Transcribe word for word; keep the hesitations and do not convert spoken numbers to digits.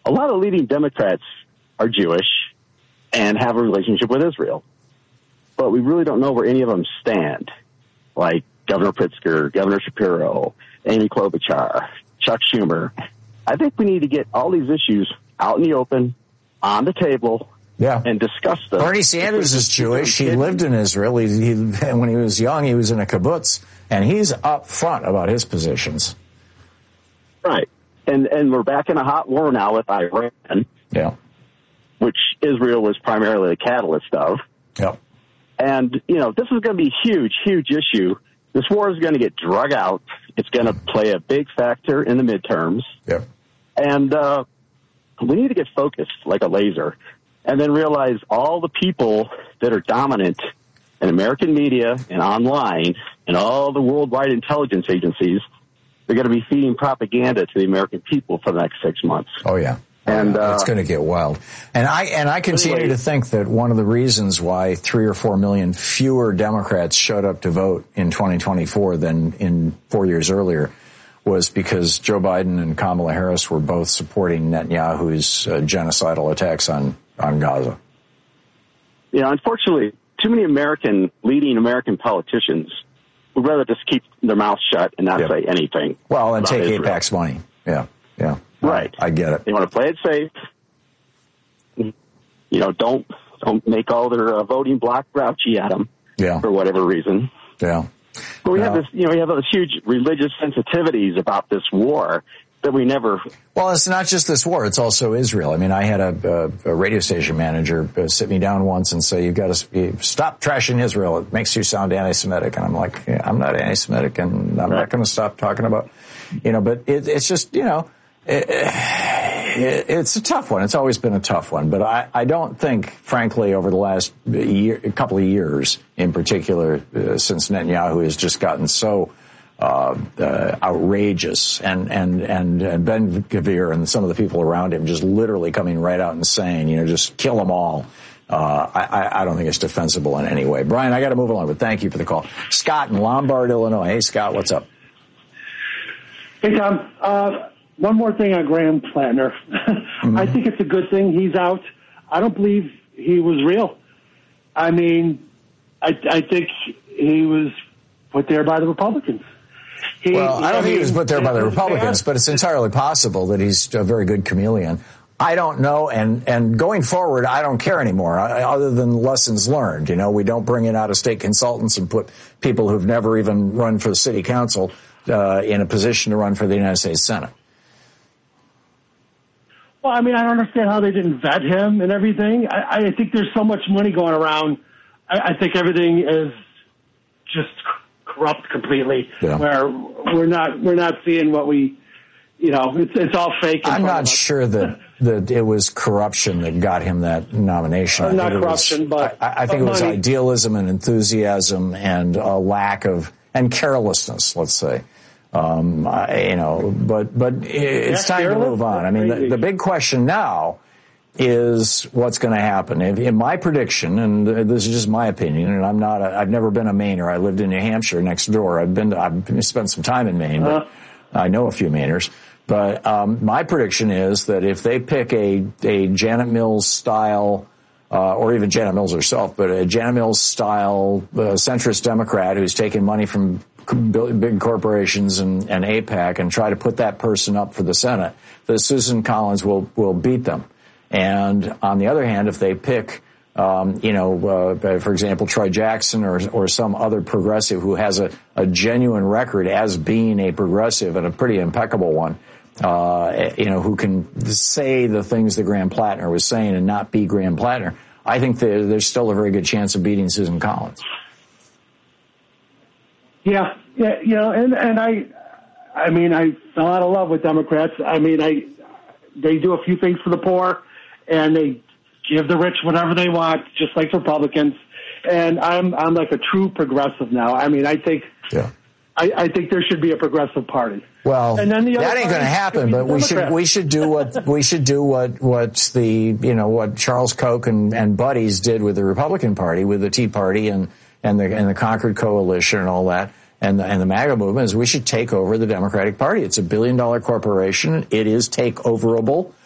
a lot of leading Democrats are Jewish and have a relationship with Israel. But we really don't know where any of them stand, like Governor Pritzker, Governor Shapiro, Amy Klobuchar, Chuck Schumer. I think we need to get all these issues out in the open, on the table, yeah. and discuss them. Bernie Sanders is Jewish. He lived in Israel. He, he, when he was young, he was in a kibbutz, and he's up front about his positions. Right. And and we're back in a hot war now with Iran, yeah, which Israel was primarily the catalyst of. Yeah. And, you know, this is going to be a huge, huge issue. This war is going to get drug out. It's going to play a big factor in the midterms. Yeah. And uh, we need to get focused like a laser and then realize all the people that are dominant in American media and online and all the worldwide intelligence agencies, they're going to be feeding propaganda to the American people for the next six months. Oh, yeah. And uh, it's going to get wild. And I and I continue anyway, to think that one of the reasons why three or four million fewer Democrats showed up to vote in twenty twenty-four than in four years earlier was because Joe Biden and Kamala Harris were both supporting Netanyahu's uh, genocidal attacks on, on Gaza. Yeah, unfortunately, too many American, leading American politicians would rather just keep their mouths shut and not yep. say anything. Well, and take Israel. AIPAC's money. Yeah, yeah. Right. I get it. They want to play it safe. You know, don't don't make all their uh, voting bloc grouchy at them yeah. for whatever reason. Yeah. But we no. have this, you know, we have those huge religious sensitivities about this war that we never. Well, it's not just this war; it's also Israel. I mean, I had a, a, a radio station manager sit me down once and say, "You've got to stop trashing Israel. It makes you sound anti-Semitic." And I'm like, yeah, "I'm not anti-Semitic, and I'm right. not going to stop talking about, you know." But it, it's just, you know. It, it, it's a tough one. It's always been a tough one. But I, I don't think, frankly, over the last year, a couple of years in particular, uh, since Netanyahu has just gotten so uh, uh, outrageous and, and, and, and Ben Gvir and some of the people around him just literally coming right out and saying, you know, just kill them all. Uh, I, I don't think it's defensible in any way. Brian, I got to move along, but thank you for the call. Scott in Lombard, Illinois. Hey, Scott, what's up? Hey, Tom. Uh, One more thing on Graham Plattner. mm-hmm. I think it's a good thing he's out. I don't believe he was real. I mean, I, I think he was put there by the Republicans. He, well, I don't think he was put there by the Republicans, but it's entirely possible that he's a very good chameleon. I don't know, and, and going forward, I don't care anymore, other than lessons learned. You know, we don't bring in out-of-state consultants and put people who've never even run for the city council uh, in a position to run for the United States Senate. Well, I mean, I don't understand how they didn't vet him and everything. I, I think there's so much money going around. I, I think everything is just corrupt completely. Yeah. Where we're not we're not seeing what we, you know, it's it's all fake. I'm not sure that that it was corruption that got him that nomination. Uh, not I corruption, was, but I, I think but it was money. idealism and enthusiasm and a lack of and carelessness. Let's say. Um, I, you know, but, but it's time to move on. I mean, the, the big question now is what's going to happen. In, in my prediction, and this is just my opinion, and I'm not, a, I've never been a Mainer. I lived in New Hampshire next door. I've been, to, I've spent some time in Maine, but I know a few Mainers. But, um, my prediction is that if they pick a, a Janet Mills style, uh, or even Janet Mills herself, but a Janet Mills style, uh, centrist Democrat who's taking money from big corporations and, and AIPAC and try to put that person up for the Senate, that Susan Collins will, will beat them. And on the other hand, if they pick, um, you know, uh, for example, Troy Jackson or, or some other progressive who has a, a genuine record as being a progressive and a pretty impeccable one, uh, you know, who can say the things that Graham Plattner was saying and not be Graham Plattner, I think there, there's still a very good chance of beating Susan Collins. Yeah, yeah, you know, and, and I, I mean, I fell out of love with Democrats. I mean, I, they do a few things for the poor, and they give the rich whatever they want, just like Republicans. And I'm, I'm like a true progressive now. I mean, I think, yeah. I, I think there should be a progressive party. Well, and then the that ain't going to happen. But we should, we should do what we should do what what the you know what Charles Koch and, and buddies did with the Republican Party, with the Tea Party and. and the and the Concord Coalition and all that, and the, and the MAGA movement, is we should take over the Democratic Party. It's a billion dollar corporation. It is takeoverable.